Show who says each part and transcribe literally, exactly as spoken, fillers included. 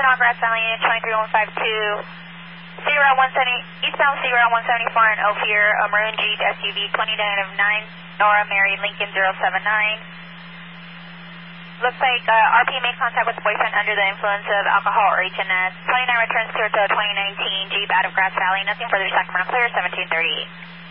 Speaker 1: on Grass Valley, twenty-three one five two, zero one seventy, eastbound zero one seventy-four in Ophir, a maroon Jeep S U V twenty negative nine, Nora Mary Lincoln zero seven nine. Looks like uh, R P made contact with the boyfriend under the influence of alcohol or H N S. twenty-nine returns to twenty nineteen Jeep out of Grass Valley. Nothing further, Sacramento clear, seventeen thirty-eight.